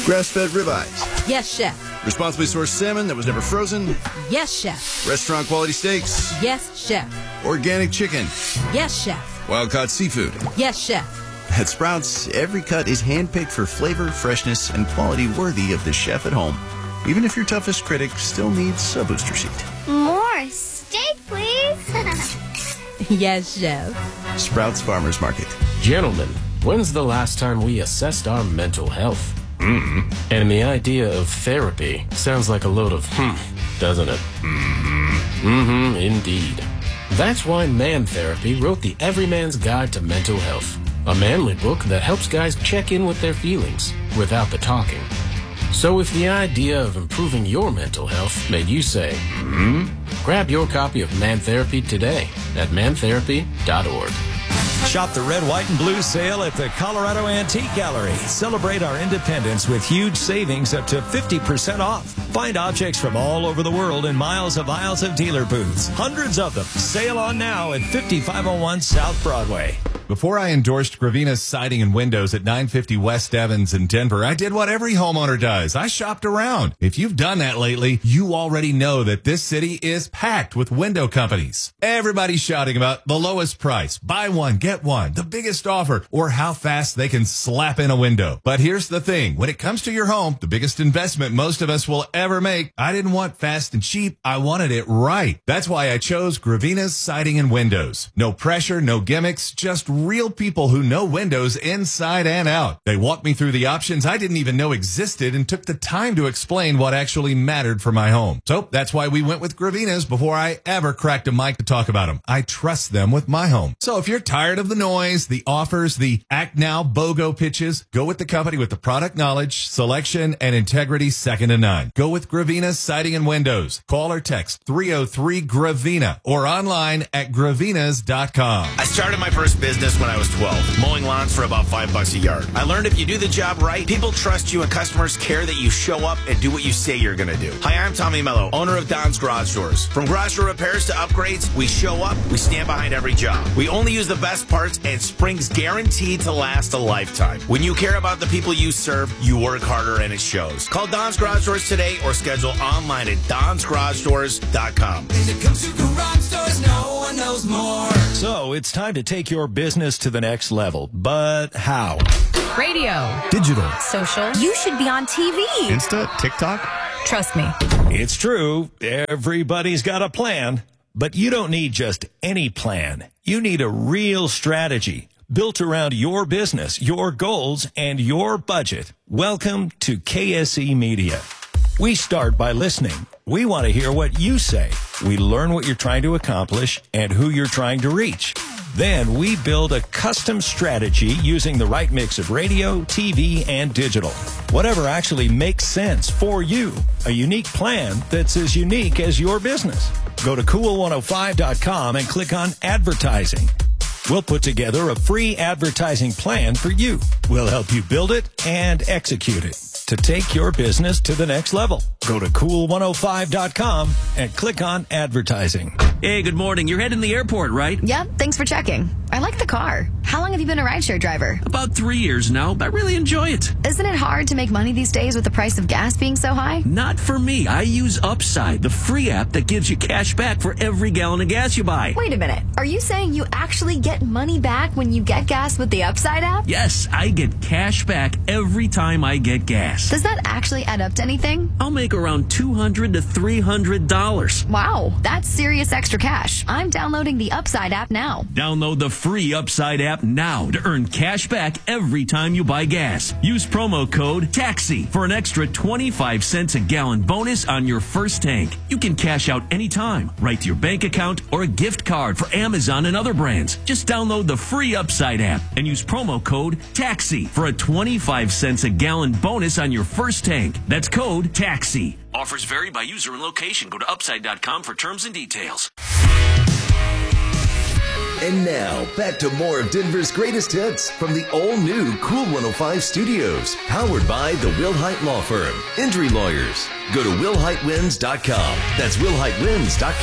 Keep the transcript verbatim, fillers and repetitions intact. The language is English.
Grass-fed ribeyes. Yes, chef. Responsibly sourced salmon that was never frozen. Yes, chef. Restaurant quality steaks. Yes, chef. Organic chicken. Yes, chef. Wild-caught seafood. Yes, chef. At Sprouts, every cut is handpicked for flavor, freshness, and quality worthy of the chef at home. Even if your toughest critic still needs a booster seat. More steak, please. Yes, chef. Sprouts Farmers Market. Gentlemen, when's the last time we assessed our mental health? Mm-hmm. And the idea of therapy sounds like a load of hmm, doesn't it? Mm-hmm. Mm-hmm, indeed. That's why Man Therapy wrote the Everyman's Guide to Mental Health, a manly book that helps guys check in with their feelings without the talking. So if the idea of improving your mental health made you say, hmm, grab your copy of Man Therapy today at man therapy dot org. Shop the red, white, and blue sale at the Colorado Antique Gallery. Celebrate our independence with huge savings up to fifty percent off. Find objects from all over the world in miles of aisles of dealer booths. Hundreds of them. Sale on now at fifty-five oh one South Broadway. Before I endorsed Gravina's Siding and Windows at nine fifty West Evans in Denver, I did what every homeowner does. I shopped around. If you've done that lately, you already know that this city is packed with window companies. Everybody's shouting about the lowest price, buy one, get one, the biggest offer, or how fast they can slap in a window. But here's the thing. When it comes to your home, the biggest investment most of us will ever make, I didn't want fast and cheap. I wanted it right. That's why I chose Gravina's Siding and Windows. No pressure, no gimmicks, just real people who know windows inside and out. They walked me through the options I didn't even know existed and took the time to explain what actually mattered for my home. So that's why we went with Gravina's before I ever cracked a mic to talk about them. I trust them with my home. So if you're tired of the noise, the offers, the act now BOGO pitches, go with the company with the product knowledge, selection, and integrity second to none. Go with Gravina's Siding and Windows. Call or text three oh three Gravina or online at gravinas dot com. I started my first business when I was twelve, mowing lawns for about five bucks a yard. I learned if you do the job right, people trust you and customers care that you show up and do what you say you're going to do. Hi, I'm Tommy Mello, owner of Don's Garage Doors. From garage door repairs to upgrades, we show up, we stand behind every job. We only use the best parts and spring's guaranteed to last a lifetime. When you care about the people you serve, you work harder and it shows. Call Don's Garage Doors today or schedule online at dons garage doors dot com. When it comes to garage doors, no one knows more. So it's time to take your business to the next level. But how? Radio. Digital. Social. You should be on T V. Insta, TikTok. Trust me. It's true. Everybody's got a plan. But you don't need just any plan. You need a real strategy built around your business, your goals, and your budget. Welcome to K S E Media. We start by listening. We want to hear what you say. We learn what you're trying to accomplish and who you're trying to reach. Then we build a custom strategy using the right mix of radio, T V, and digital. Whatever actually makes sense for you. A unique plan that's as unique as your business. Go to cool one oh five dot com and click on advertising. We'll put together a free advertising plan for you. We'll help you build it and execute it to take your business to the next level. Go to cool one oh five dot com and click on advertising. Hey, good morning. You're heading to the airport, right? Yep, thanks for checking. I like the car. How long have you been a rideshare driver? About three years now, but I really enjoy it. Isn't it hard to make money these days with the price of gas being so high? Not for me. I use Upside, the free app that gives you cash back for every gallon of gas you buy. Wait a minute. Are you saying you actually get money back when you get gas with the Upside app? Yes, I get cash back every time I get gas. Does that actually add up to anything? I'll make around two hundred to three hundred dollars. Wow, that's serious extra cash. I'm downloading the Upside app now. Download the free Upside app now to earn cash back every time you buy gas. Use promo code TAXI for an extra twenty-five cents a gallon bonus on your first tank. You can cash out anytime, right to your bank account or a gift card for Amazon and other brands. Just download the free Upside app and use promo code TAXI for a twenty-five cents a gallon bonus on your first tank. That's code TAXI. Offers vary by user and location. Go to upside dot com for terms and details. And now, back to more of Denver's greatest hits from the all-new Cool one oh five Studios, powered by the Wilhite Law Firm, Injury Lawyers. Go to wilhite wins dot com. That's wilhite wins dot com.